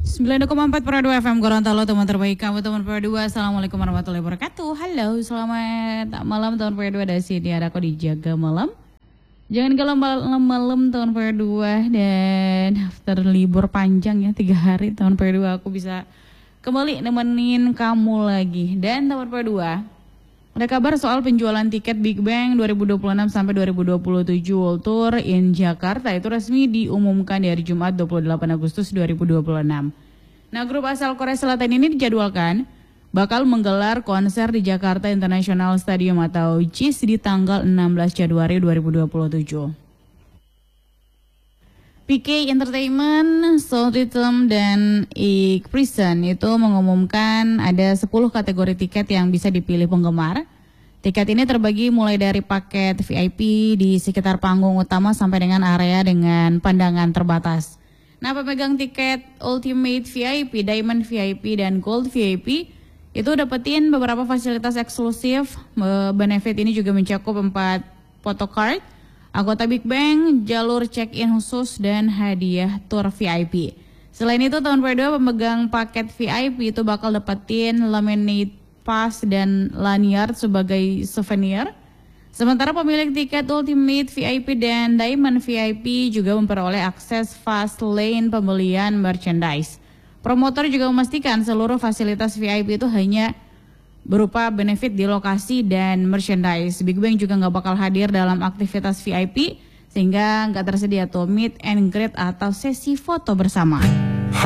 90,4 per 2 FM Gorontalo, teman terbaik kamu, teman per 2. Assalamualaikum warahmatullahi wabarakatuh. Halo, selamat malam teman per 2. Dari sini ada aku dijaga malam. Jangan kalau malam tahun per 2 dan after libur panjang ya 3 hari tahun per 2 aku bisa kembali nemenin kamu lagi. Dan tahun per 2 ada kabar soal penjualan tiket Big Bang 2026 sampai 2027 World Tour in Jakarta itu resmi diumumkan di hari Jumat 28 Agustus 2026. Nah, grup asal Korea Selatan ini dijadwalkan bakal menggelar konser di Jakarta International Stadium atau JIS di tanggal 16 Januari 2027. PK Entertainment, Soul Rhythm, dan Prison itu mengumumkan ada 10 kategori tiket yang bisa dipilih penggemar. Tiket ini terbagi mulai dari paket VIP di sekitar panggung utama sampai dengan area dengan pandangan terbatas. Nah, pemegang tiket Ultimate VIP, Diamond VIP, dan Gold VIP itu dapetin beberapa fasilitas eksklusif. Benefit ini juga mencakup 4 photocard, anggota Big Bang, jalur check-in khusus, dan hadiah tour VIP. Selain itu, tahun kedua pemegang paket VIP itu bakal dapetin laminate pass dan lanyard sebagai souvenir. Sementara pemilik tiket Ultimate VIP dan Diamond VIP juga memperoleh akses fast lane pembelian merchandise. Promotor juga memastikan seluruh fasilitas VIP itu hanya berupa benefit di lokasi dan merchandise. Big Bang juga nggak bakal hadir dalam aktivitas VIP sehingga nggak tersedia tuh meet and greet atau sesi foto bersama.